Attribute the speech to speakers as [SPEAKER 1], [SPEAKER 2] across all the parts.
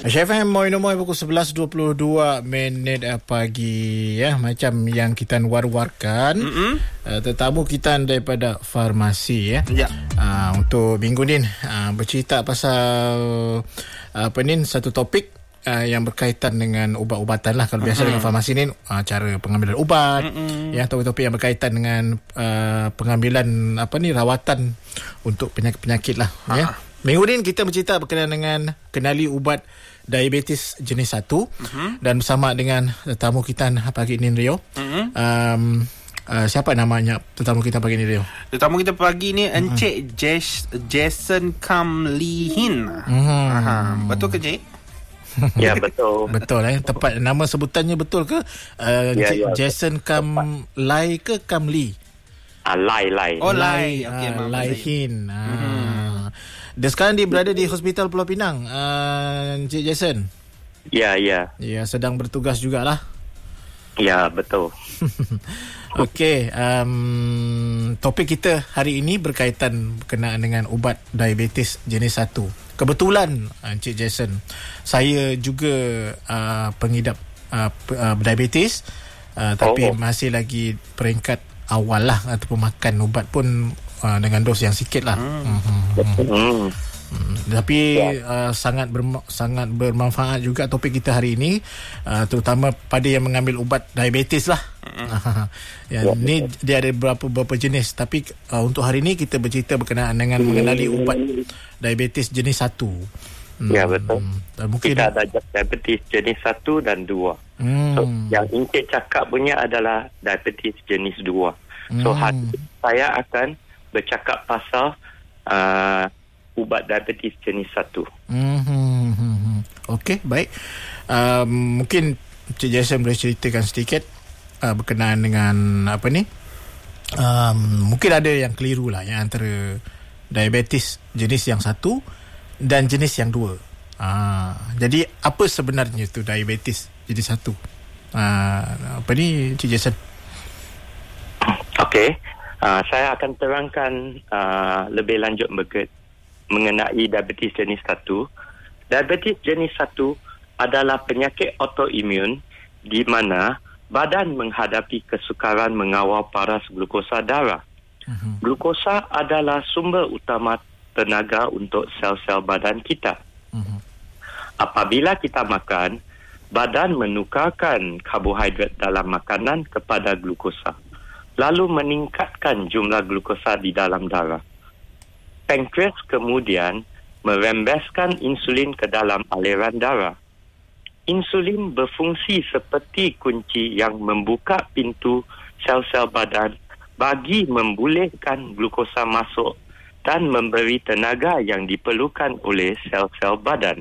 [SPEAKER 1] HFM Moin pukul 11.22 pagi ya, macam yang kita war-warkan. Tetamu kita daripada farmasi ya. Untuk minggu ni bercerita pasal satu topik yang berkaitan dengan ubat-ubatan lah. Kalau biasa dengan farmasi ni cara pengambilan ubat, ya, topik-topik yang berkaitan dengan pengambilan rawatan untuk penyakit-penyakit lah ya. Minggu ni kita bercerita berkenaan dengan kenali ubat diabetes jenis 1 dan bersama dengan tetamu kita pagi ini, Rio. Siapa namanya tetamu kita pagi ini, Rio?
[SPEAKER 2] Tetamu kita pagi ni Encik Jason Kamlihin. Betul ke, Cik?
[SPEAKER 3] Ya, betul.
[SPEAKER 1] Betul tepat nama sebutannya betul ke? Encik Jason Kamlai ke Kamli?
[SPEAKER 3] Lai.
[SPEAKER 2] Oh, Lai. Okay,
[SPEAKER 1] Laihin. Dia sekarang dia berada di Hospital Pulau Pinang, Encik Jason.
[SPEAKER 3] Ya.
[SPEAKER 1] Ya, sedang bertugas jugalah.
[SPEAKER 3] Ya, betul.
[SPEAKER 1] Okey, topik kita hari ini berkaitan berkenaan dengan ubat diabetes jenis 1. Kebetulan Encik Jason, saya juga pengidap diabetes, tapi masih lagi peringkat awal lah, ataupun makan ubat pun dengan dos yang sikit lah. Tapi sangat bermanfaat juga topik kita hari ini, terutama pada yang mengambil ubat diabetes lah. Ni dia ada beberapa jenis, tapi untuk hari ini kita bercerita berkenaan dengan mengenali ubat diabetes jenis 1.
[SPEAKER 3] Ya, betul.
[SPEAKER 1] Mungkin
[SPEAKER 3] kita ada diabetes jenis 1 dan 2. So, yang Encik cakap punya adalah diabetes jenis 2. So, hari saya akan bercakap pasal ubat diabetes jenis 1.
[SPEAKER 1] Okey, baik. Mungkin Cik Jason boleh ceritakan sedikit berkenaan dengan mungkin ada yang keliru lah yang antara diabetes jenis yang 1 dan jenis yang 2. Jadi apa sebenarnya tu diabetes jenis 1? Cik Jason?
[SPEAKER 3] Okey. Saya akan terangkan lebih lanjut mengenai diabetes jenis 1. Diabetes jenis 1 adalah penyakit autoimun di mana badan menghadapi kesukaran mengawal paras glukosa darah. Glukosa adalah sumber utama tenaga untuk sel-sel badan kita. Apabila kita makan, badan menukarkan karbohidrat dalam makanan kepada glukosa, lalu meningkatkan jumlah glukosa di dalam darah. Pankreas kemudian merembeskan insulin ke dalam aliran darah. Insulin berfungsi seperti kunci yang membuka pintu sel-sel badan bagi membolehkan glukosa masuk dan memberi tenaga yang diperlukan oleh sel-sel badan.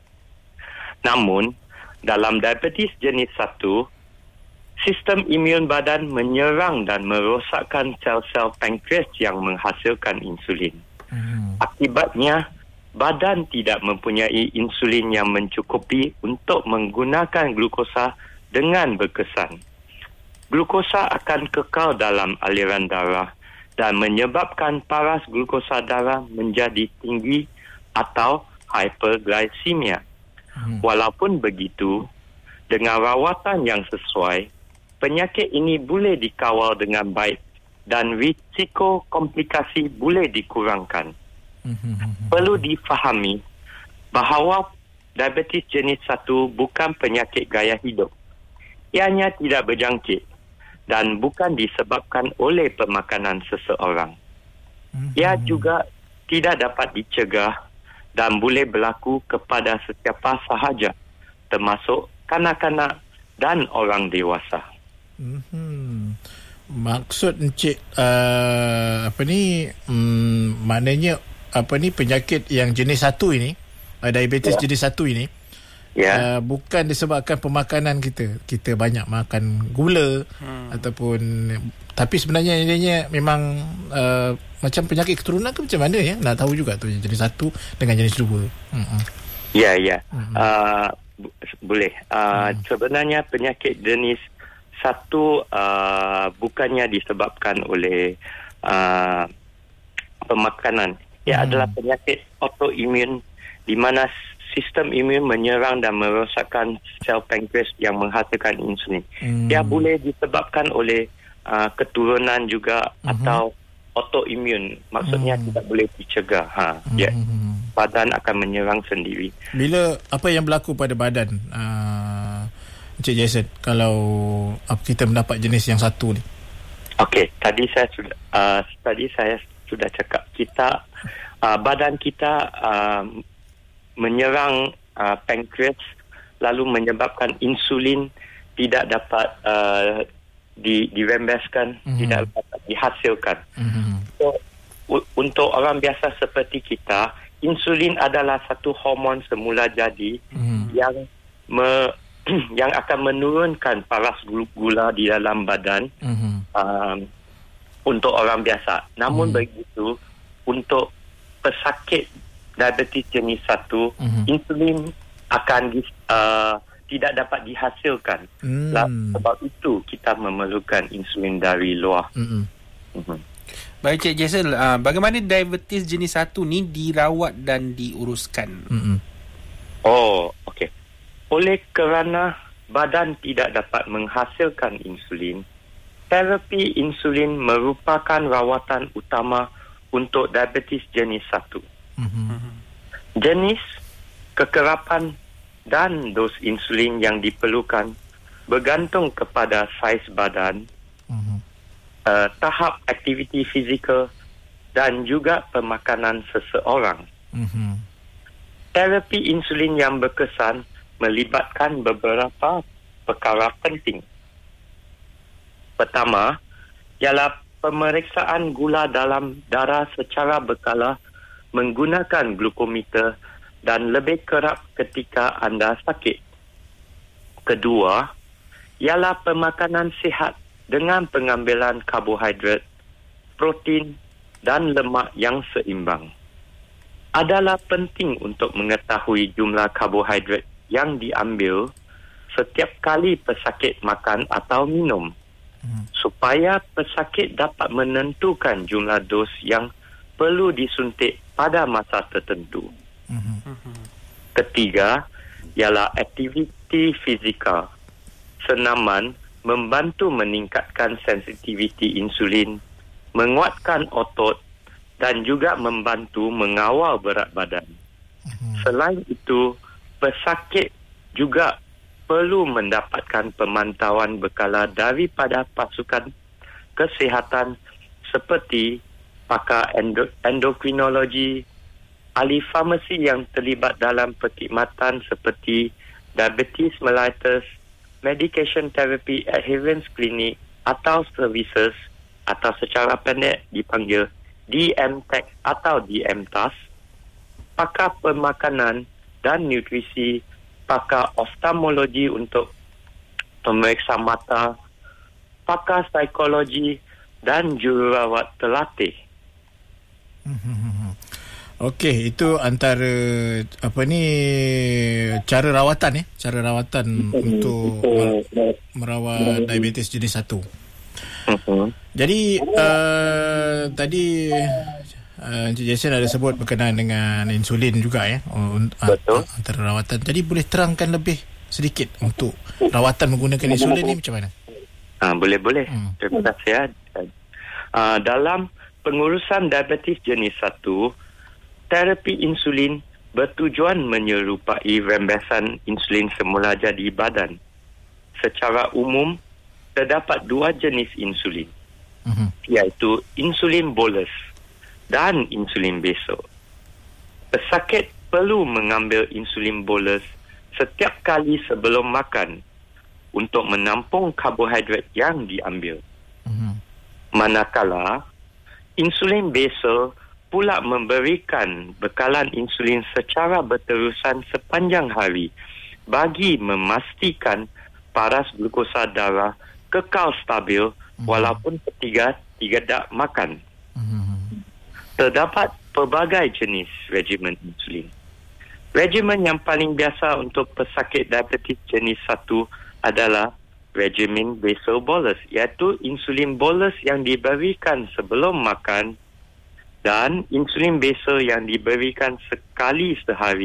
[SPEAKER 3] Namun, dalam diabetes jenis 1, sistem imun badan menyerang dan merosakkan sel-sel pankreas yang menghasilkan insulin. Akibatnya, badan tidak mempunyai insulin yang mencukupi untuk menggunakan glukosa dengan berkesan. Glukosa akan kekal dalam aliran darah dan menyebabkan paras glukosa darah menjadi tinggi atau hyperglycemia. Walaupun begitu, dengan rawatan yang sesuai, penyakit ini boleh dikawal dengan baik dan risiko komplikasi boleh dikurangkan. Perlu difahami bahawa diabetes jenis 1 bukan penyakit gaya hidup. Ianya tidak berjangkit dan bukan disebabkan oleh pemakanan seseorang. Ia juga tidak dapat dicegah dan boleh berlaku kepada sesiapa sahaja, termasuk kanak-kanak dan orang dewasa.
[SPEAKER 1] Maksud Encik maknanya penyakit yang jenis 1 ini, diabetes jenis 1 ini, bukan disebabkan pemakanan kita banyak makan gula ataupun, tapi sebenarnya ini memang macam penyakit keturunan ke macam mana ya? Nak tahu juga tu jenis 1 dengan jenis 2.
[SPEAKER 3] Ya. Boleh. Sebenarnya penyakit jenis 1 bukannya disebabkan oleh pemakanan. Ia adalah penyakit autoimun di mana sistem imun menyerang dan merosakkan sel pankreas yang menghasilkan insulin. Dia boleh disebabkan oleh keturunan juga atau autoimun. Maksudnya tidak boleh dicegah. Badan akan menyerang sendiri.
[SPEAKER 1] Bila apa yang berlaku pada badan Encik Jason kalau kita mendapat jenis yang satu ni?
[SPEAKER 3] Okey, tadi saya sudah cakap badan kita menyerang pankreas lalu menyebabkan insulin tidak dapat dirembeskan, tidak dapat dihasilkan. So, untuk orang biasa seperti kita, insulin adalah satu hormon semula jadi yang akan menurunkan paras gula di dalam badan untuk orang biasa. Namun begitu, untuk pesakit diabetes jenis 1, insulin akan tidak dapat dihasilkan. Sebab itu kita memerlukan insulin dari luar.
[SPEAKER 2] Baik Cik Jason, bagaimana diabetes jenis 1 ni dirawat dan diuruskan?
[SPEAKER 3] Okey. Oleh kerana badan tidak dapat menghasilkan insulin, terapi insulin merupakan rawatan utama untuk diabetes jenis 1. Jenis, kekerapan dan dos insulin yang diperlukan bergantung kepada saiz badan, tahap aktiviti fizikal dan juga pemakanan seseorang. Terapi insulin yang berkesan melibatkan beberapa perkara penting. Pertama, ialah pemeriksaan gula dalam darah secara berkala menggunakan glukometer dan lebih kerap ketika anda sakit. Kedua, ialah pemakanan sihat dengan pengambilan karbohidrat, protein dan lemak yang seimbang. Adalah penting untuk mengetahui jumlah karbohidrat yang diambil setiap kali pesakit makan atau minum, supaya pesakit dapat menentukan jumlah dos yang perlu disuntik pada masa tertentu. Ketiga, ialah aktiviti fizikal. Senaman membantu meningkatkan sensitiviti insulin, menguatkan otot dan juga membantu mengawal berat badan. Selain itu, pesakit juga perlu mendapatkan pemantauan berkala daripada pasukan kesihatan seperti pakar endokrinologi, ahli farmasi yang terlibat dalam perkhidmatan seperti diabetes mellitus, medication therapy adherence clinic atau services atau secara pendek dipanggil DMTAC atau DMTAS, pakar pemakanan dan nutrisi, pakar oftalmologi untuk pemeriksa mata, pakar psikologi dan jururawat terlatih.
[SPEAKER 1] Okey, itu antara cara rawatan untuk merawat diabetes jenis 1. Jadi tadi Encik Jason ada sebut berkenaan dengan insulin juga antara rawatan. Jadi boleh terangkan lebih sedikit untuk rawatan menggunakan insulin ni macam mana?
[SPEAKER 3] Boleh. Terima kasih. Dalam pengurusan diabetes jenis 1, terapi insulin bertujuan menyerupai rembesan insulin semula jadi badan. Secara umum, terdapat 2 jenis insulin, iaitu insulin bolus dan insulin basal. Pesakit perlu mengambil insulin bolus setiap kali sebelum makan untuk menampung karbohidrat yang diambil. Manakala insulin basal pula memberikan bekalan insulin secara berterusan sepanjang hari bagi memastikan paras glukosa darah kekal stabil walaupun tidak makan. Terdapat pelbagai jenis regimen insulin. Regimen yang paling biasa untuk pesakit diabetes jenis 1 adalah regimen basal bolus, iaitu insulin bolus yang diberikan sebelum makan dan insulin basal yang diberikan sekali sehari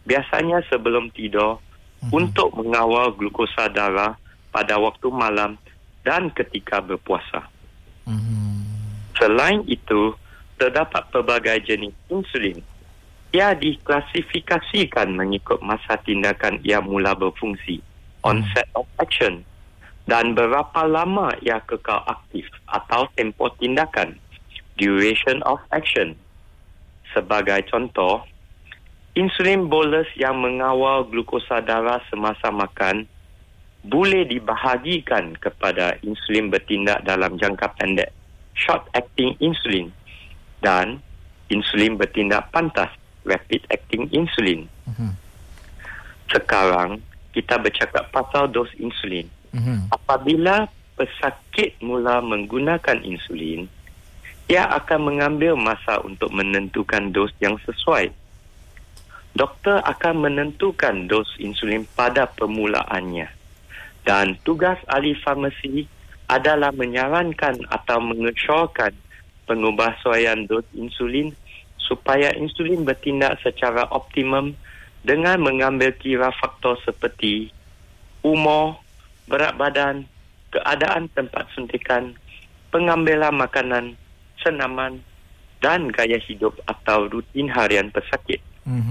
[SPEAKER 3] biasanya sebelum tidur untuk mengawal glukosa darah pada waktu malam dan ketika berpuasa. Selain itu, terdapat pelbagai jenis insulin. Ia diklasifikasikan mengikut masa tindakan ia mula berfungsi, onset of action, dan berapa lama ia kekal aktif atau tempoh tindakan, duration of action. Sebagai contoh, insulin bolus yang mengawal glukosa darah semasa makan boleh dibahagikan kepada insulin bertindak dalam jangka pendek, short acting insulin, dan insulin bertindak pantas, rapid acting insulin. Sekarang kita bercakap pasal dos insulin. Apabila pesakit mula menggunakan insulin, ia akan mengambil masa untuk menentukan dos yang sesuai. Doktor akan menentukan dos insulin pada permulaannya, dan tugas ahli farmasi adalah menyarankan atau mengesyorkan pengubahsuaian dos insulin supaya insulin bertindak secara optimum dengan mengambil kira faktor seperti umur, berat badan, keadaan tempat suntikan, pengambilan makanan, senaman dan gaya hidup atau rutin harian pesakit.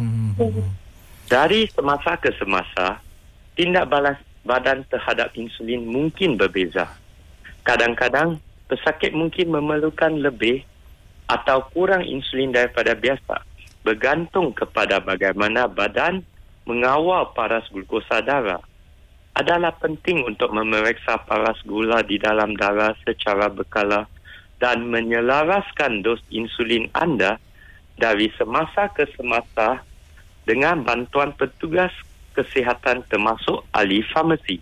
[SPEAKER 3] Dari semasa ke semasa, tindak balas badan terhadap insulin mungkin berbeza. Kadang-kadang, pesakit mungkin memerlukan lebih atau kurang insulin daripada biasa, bergantung kepada bagaimana badan mengawal paras glukosa darah. Adalah penting untuk memeriksa paras gula di dalam darah secara berkala dan menyelaraskan dos insulin anda dari semasa ke semasa dengan bantuan petugas kesihatan termasuk ahli farmasi.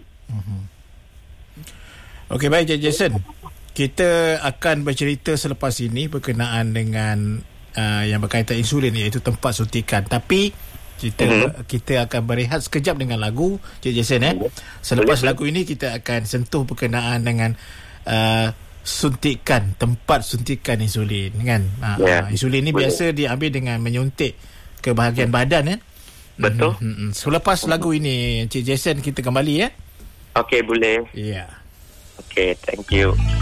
[SPEAKER 1] Okey, baik Cik Jason. Kita akan bercerita selepas ini berkenaan dengan yang berkaitan insulin, iaitu tempat suntikan. Tapi kita akan berehat sekejap dengan lagu, Cik Jason. Selepas lagu ini kita akan sentuh berkenaan dengan suntikan, tempat suntikan insulin kan. Insulin ni biasa diambil dengan menyuntik ke bahagian badan
[SPEAKER 3] Betul.
[SPEAKER 1] Selepas lagu ini Cik Jason, kita kembali
[SPEAKER 3] Okey, boleh.
[SPEAKER 1] Ya.
[SPEAKER 3] Okey, thank you.